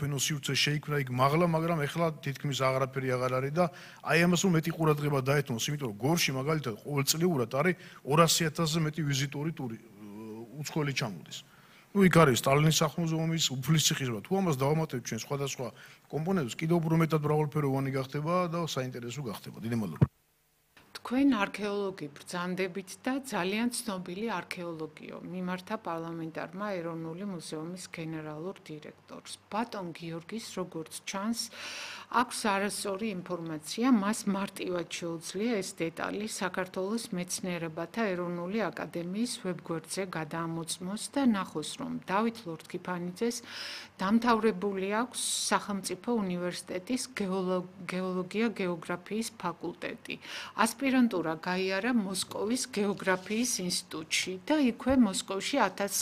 გამოფენო სივრცე შეიქმნა იქ მაღლა, მაგრამ ეხლა თითქმის აღარაფერი აღარ არის და აი ამას რომ მეტი ყურადღება დაეთმოს, იმიტომ რომ გორში მაგალითად ყოველწლიურად არის 200,000-ზე მეტი ვიზიტორი უცხოელი ჩამოდის. იქ არის სტალინის სახლ-მუზეუმის, უფლისციხის, თუ ამას დავამატებთ ჩვენ სხვადასხვა კომპონენტებს, კიდევ უფრო მეტად მრავალფეროვანი გახდება და საინტერესო გახდება. დიდი მადლობა. თქვენ არქეოლოგი ბრძანდებით და ძალიან ცნობილი არქეოლოგიო მიმართა პარლამენტარმა ეროვნული მუზეუმის გენერალურ დირექტორს. ბატონ გიორგის, როგორც ჩანს, აქვს არასწორი ინფორმაცია, მას მარტივად შეუძლია ეს დეტალი საქართველოს მეცნიერებათა ეროვნული აკადემიის ვებგვერდზე გადაამოწმოს და ნახოს, რომ დავით ლორთქიფანიძეს დამთავრებული აქვს სახელმწიფო უნივერსიტეტის გეოლოგია-გეოგრაფიის ფაკულტეტი. ასპირანტურა გაიარა მოსკოვის გეოგრაფიის ინსტიტუტში და იქვე მოსკოვში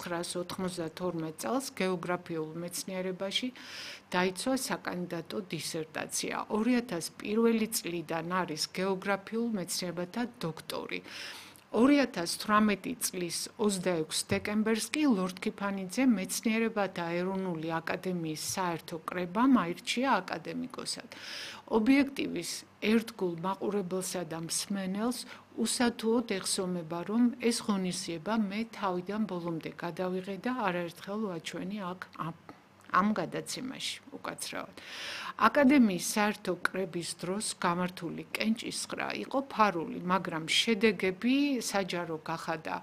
1992 წელს გეოგრაფიულ მეცნიერებაში დაიცვა საკანდიდატო დისერტაცია. 2001 წლიდან არის გეოგრაფიულ მეცნიერებათა დოქტორი. 2018 წლის 26 დეკემბერს კი ლორთქიფანიძე მეცნიერებათა ეროვნული აკადემიის საერთო კრებამ აირჩია აკადემიკოსად. ობიექტივის ერთგულ მაყურებელსა და მსმენელს უსათუოდ ეხსომება, რომ ეს ღონისძიება მე თავიდან ბოლომდე გადავიღე და არაერთხელ ვაჩვენი აქ ამ გადაცემაში უკაცრავად. აკადემიის საერთო კრების დროს გამართული კენჭისყრა იყო ფარული, მაგრამ შედეგები საჯარო გახადა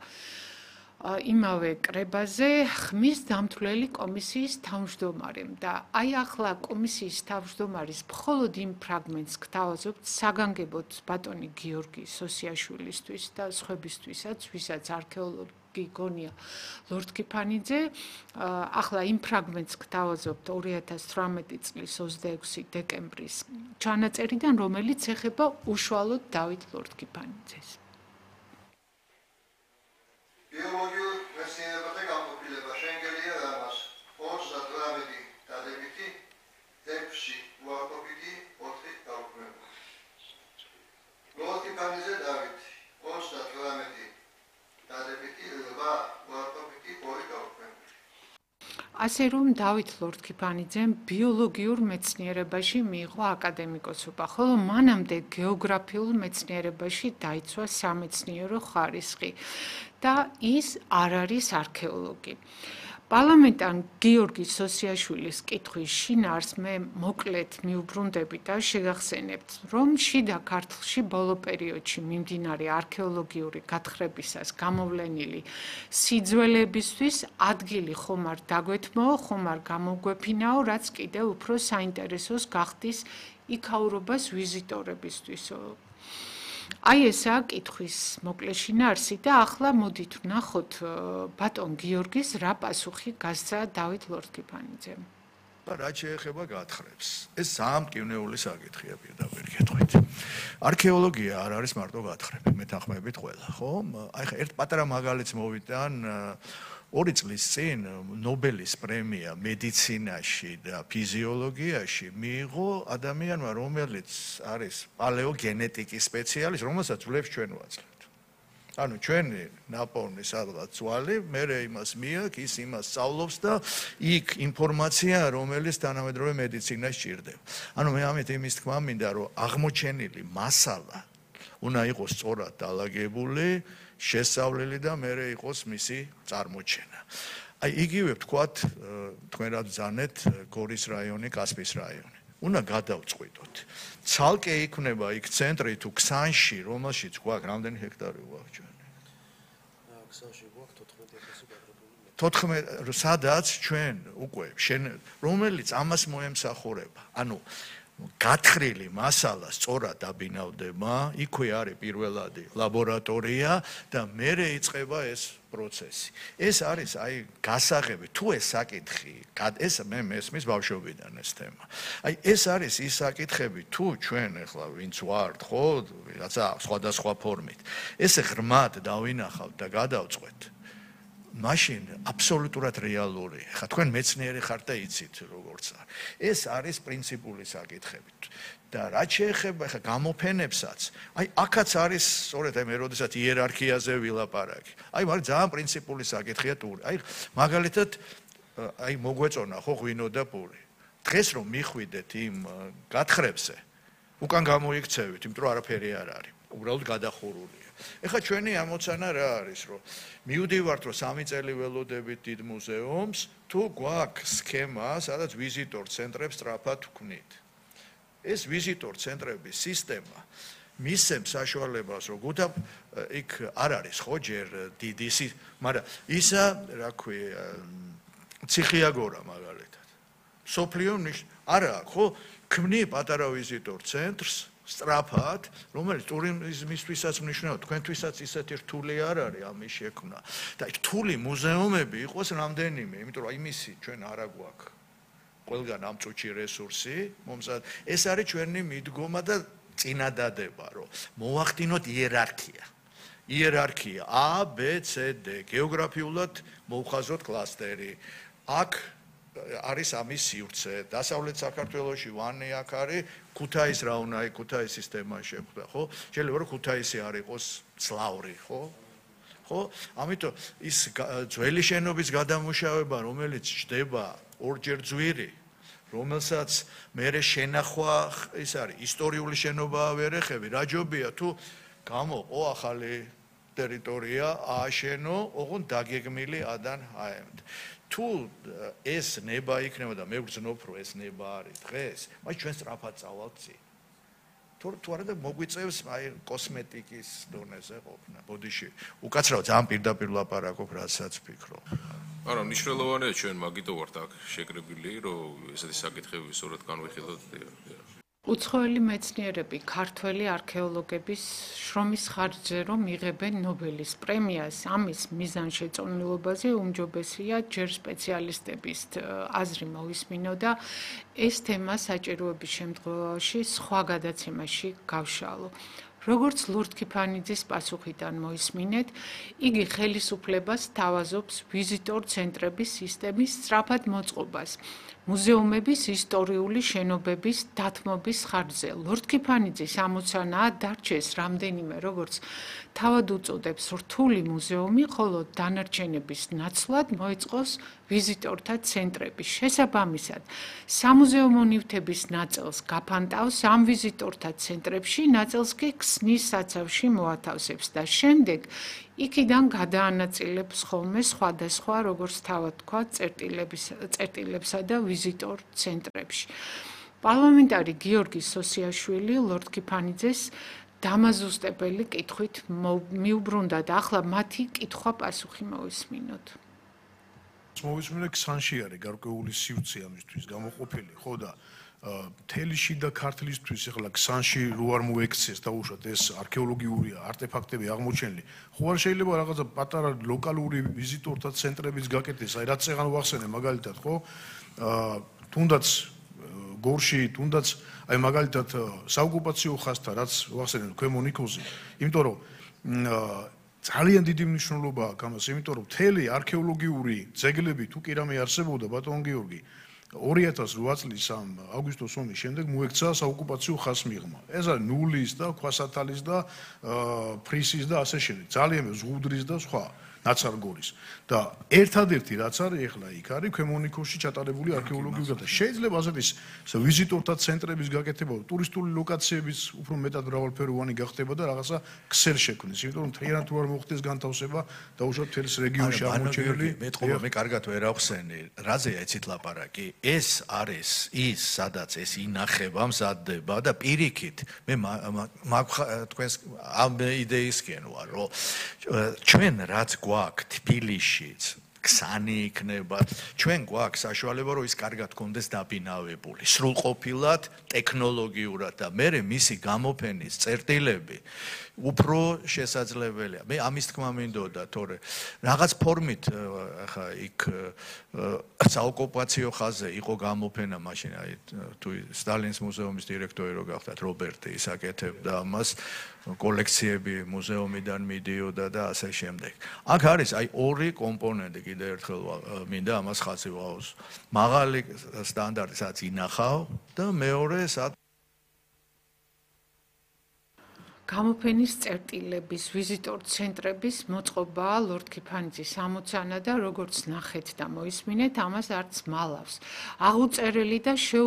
იმავე კრებაზე ხმის დამთვლელი კომისიის თავმჯდომარემ და აი ახლა კომისიის თავმჯდომარის მხოლოდ იმ ფრაგმენტს გთავაზობთ საგანგებოდ ბატონი გიორგი სოსიაშვილისთვის და სხვებისთვისაც, ვისაც არქეოლოგი გონია ლორთქიფანიძე. ახლა იმ ფრაგმენტს გთავაზობთ 2018 წლის 26 დეკემბრის ჩანაწერიდან, რომელიც ეხება უშუალოდ დავით ლორთქიფანიძეს. ბიოლოგიურ მეცნიერებათა განყოფილება შენგელია რამას 28 დადებითი, 6 უარყოფითი, 4 დაუქმებული. ლორთქიფანიძე დავით 28 დადებითი, 8 უარყოფითი, 2 დაუქმებული. ასე რომ დავით ლორთქიფანიძემ ბიოლოგიურ მეცნიერებაში მიიღო აკადემიკოსობა, ხოლო მანამდე გეოგრაფიულ მეცნიერებაში დაიცვა სამეცნიერო ხარისხი და ის არ არის არქეოლოგი. პარლამენტარ გიორგი სოსიაშვილის კითხვის შინაარს მე მოკლედ მიუბრუნდები და შეგახსენებთ, რომ შიდა ქართლში ბოლო პერიოდში მიმდინარე არქეოლოგიური გათხრებისას გამოვლენილი სიძველეებისთვის ადგილი ხომ არ დაგვეთმოო, ხომ არ გამოგვეფინაო, რაც კიდევ უფრო საინტერესოს გახდის იქაურობას ვიზიტორებისთვისო. აი ესაა კითხვის მოკლე შინაარსი და ახლა მოდით ვნახოთ ბატონ გიორგის რა პასუხი გასცა დავით ლორთქიფანიძემ. რაც შეეხება გათხრებს, ეს საამტკივნეული საკითხია პირდაპირ კითხვით. არქეოლოგია არ არის მარტო გათხრები, მეთანხმებით ყველა, ხო? აი ხა ერთ პატარა მაგალითს მოვიტან 2 წლის წინ ნობელის პრემია მედიცინაში და ფიზიოლოგიაში მიიღო ადამიანმა, რომელიც არის პალეოგენეტიკის სპეციალისტი, რომელსაც ვლებს ჩვენ ვაძლევთ. ანუ ჩვენი ნაპოვნი სადღაც ძვალი, მე იმას მიაქვს, ის იმას სწავლობს და იქ ინფორმაცია, რომელიც თანამედროვე მედიცინას სჭირდება. ანუ მე ამით იმის თქმა მინდა, რომ აღმოჩენილი მასალა უნდა იყოს სწორად დალაგებული, შესწავლილი და მერე იყოს მისი წარმოჩენა. აი იგივე ვთქვათ, თქვენ რა ბრძანეთ გორის რაიონი, კასპიის რაიონი. უნდა გადავწყვიტოთ. ცალკე იქნება იქ ცენტრი თუ ქსანში, რომელშიც გვაქვს რამდენი ჰექტარი გვაქვს ჩვენ? ქსანში გვაქვს 14,000 სადაც ჩვენ უკვე რომელიც ამას მოემსახურება. ანუ გათხრილი მასალა სწორად დაბინავდება, იქვე არის პირველადი ლაბორატორია და მერე იწყება ეს პროცესი. ეს არის აი გასაღები, თუ ეს საკითხი, ეს მე მესმის ბავშვობიდან ეს თემა. აი ეს არის ის საკითხები, თუ ჩვენ ახლა ვინც ვართ, ხო, რაცა სხვადასხვა ფორმით, ესე ღრმად დავინახავთ და გადავწყვეთ. მაშინ აბსოლუტურად რეალურია. ხა თქვენ მეცნიერი ხართ და იცით როგორც არის. ეს არის პრინციპული საკითხები. და რაც შეეხება ხა გამოფენებსაც, აი აქაც არის სწორედ მე როდესაც იერარქიაზე ვილაპარაკი. აი მაგრამ ძალიან პრინციპული საკითხია ტური. აი მაგალითად აი მოგვეწონა ხო ღვინო და პური. დღეს რომ მიხვიდეთ იმ გათხრებზე, უკან გამოიქცევით, იმიტომ რომ არაფერი არ არის. უბრალოდ გადახურულია. ეხლა ჩვენი ამოცანა რა არის, რომ მივდივართ რომ 3 წელი ველოდებით დიდ მუზეუმს, თუ გვაქვს სქემა, სადაც ვიზიტორ ცენტრებს სწრაფად ვქმნით. ეს ვიზიტორ ცენტრების სისტემა მისცემს საშუალებას, რომ გუთაბ იქ არ არის ხო ჯერ დიდი მაგრამ ისა, რა ქვია, ციხიაგორა მაგალითად. სოფლიო არა, ხო, ქმნი პატარა ვიზიტორ ცენტრს სწრაფად, რომელიც ტურიზმისთვისაც მნიშვნელოვანია, თქვენთვისაც ისეთი რთული არ არის ამის შექმნა. და რთული მუზეუმები იყოს რამდენიმე, იმიტომ რომ იმისი ჩვენ არა გვაქვს ყველგან ამ წუთში რესურსი, ეს არის ჩვენი მიდგომა და წინადადება, რომ მოვახდინოთ იერარქია. იერარქია A, B, C, D, გეოგრაფიულად მოვხაზოთ კლასტერი. აქ არის ამის სივრცე. დასავლეთ საქართველოში ვანი აქ არის, ქუთაის რა უნდა იქ, ქუთაის სისტემა შეხვდა, ხო? შეიძლება რომ ქუთაისი არ იყოს სლავური, ხო? ხო? ამიტომ ის ძველი შენობის გადამუშავება, რომელიც ჯდება ორჯერ ძვირი, რომელსაც მერე შენახვა ის არის ისტორიული შენობა ვერ ეხები, რა ჯობია თუ გამოყო ახალი ტერიტორია, ააშენო, ოღონდ დაგეგმილი ადან აემთ. თუ ეს ნება იქნება და მე ვგრძნობ რომ ეს ნება არის დღეს, მაგრამ ჩვენ სწრაფად წავალთ წინ. თუ არა და მოგვიწევს აი კოსმეტიკის დონეზე ყოფნა. ბოდიში, უკაცრავად ძალიან პირდაპირ ლაპარაკობ, რასაც ვფიქრობ. არა, მნიშვნელოვანია ჩვენ მაგითო ვართ აქ შეკრებილი, რომ ესეთი საკითხები სწორად განვიხილოთ. უცხოელი მეცნიერები, ქართველი არქეოლოგების შრომის ხარჯზე რომ იღებენ ნობელის პრემიას, ამის მიზანშეწონილობაზე უმჯობესია ჯერ სპეციალისტების აზრი მოვისმინო და ეს თემა საჭიროების შემთხვევაში სხვა გადაცემაში გავშალო. როგორც ლურდ კიფანიძის პასუხიდან მოისმინეთ, იგი ხელისუფლებას თავაზობს ვიზიტორ ცენტრების სისტემის სწრაფად მოწყობას. მუზეუმების ისტორიული შენობების დათმობის ხარჯზე. ლურდ კიფანიძის ამოცანაა დარჩეს რამდენიმე, როგორც თავად უწოდებს რთული მუზეუმი, ხოლო დანარჩენების ნაცვლად მოეწყოს ვიზიტორთა ცენტრები. შესაბამისად, სამუზეუმო ნივთების ნაწილს გაფანტავს ამ ვიზიტორთა ცენტრებში, ნაწილს კი ქსნის საცავში მოათავსებს და შემდეგ იქიდან გადაანაწილებს ხოლმე სხვადასხვა, როგორც თავად თქვა, წერტილებსა და ვიზიტორ ცენტრებში. პარლამენტარი გიორგი სოსიაშვილი ლურდ კიფანიძეს დამაზუსტებელი კითხვით მიუბრუნდა და ახლა მათი კითხვა-პასუხი მოვისმინოთ. მოვისმინე ქსანში არის გარკვეული სივრცე ამისთვის გამოყოფილი, ხო და თელიში და ქართლისთვის ახლა ქსანში რო არ მოექცეს დაუშვათ ეს არქეოლოგიური არტეფაქტები აღმოჩენილი. ხო არ შეიძლება რაღაცა პატარა ლოკალური ვიზიტორთა ცენტრების გაკეთდეს, აი რაც წეგან ვახსენე მაგალითად, ხო? თუნდაც გორში, თუნდაც აი მაგალითად საოკუპაციო ხაზთა რაც ვახსენე ქვემო ნიქოზი, იმიტომ რომ ძალიან დიდი მნიშვნელობა აქვს ამას, იმიტომ რომ მთელი არქეოლოგიური ძეგლები თუ კი რამე არსებობდა ბატონ გიორგი 2008 წლის ამ აგვისტოს ომის შემდეგ მოექცა საოკუპაციო ხაზმიღმა. ეს არის ნულის და ქვასათალის და ფრისის და ასე შემდეგ. ძალიან ზღუდრის და სხვა ნაცარგორის. და ერთადერთი რაც არის ახლა იქ არის ქვემო ნიქოზში ჩატარებული არქეოლოგიური გადაცემა. შეიძლება ასეთი ვიზიტორთა ცენტრების გაკეთება, ტურისტული ლოკაციების უფრო მეტად მრავალფეროვანი გახდება და რაღაცა ქსელ შექმნის, იმიტომ რომ თლიანად თუ არ მოხდეს განთავსება დაუშვათ თელს რეგიონში აღმოჩენილი. მე კარგად ვერ ახსენე, რაზეა იცით ლაპარაკი? ეს არის ის, სადაც ეს ინახება, მზადდება და პირიქით მე თქვენს ამ იდეისკენ ვარ, რომ ჩვენ რაც გვაქვს თბილისშიც ქსანი იქნება, ჩვენ გვაქვს საშუალება რომ ის კარგად გქონდეს დაბინავებული, სრულყოფილად, ტექნოლოგიურად და მე მისი გამოფენის წერტილები უფრო შესაძლებელია. მე ამის თქმა მინდოდა, თორე რაღაც ფორმით ახლა იქ საოკუპაციო ხაზზე იყო გამოფენა მაშინ აი თუ სტალინის მუზეუმის დირექტორი რო გახდათ რობერტი ის აკეთებდა ამას კოლექციები მუზეუმიდან მიდიოდა და ასე შემდეგ. აქ არის აი ორი კომპონენტი კიდე ერთხელ მინდა ამას ხაზი ვაუს. მაღალი სტანდარტი სადაც ინახავ და მეორე გამოფენის წერტილების, ვიზიტორ ცენტრების მოწყობაა ლორდ ქიფანიძის ამოცანა და როგორც ნახეთ და მოისმინეთ, ამას არც მალავს. აღუწერელი და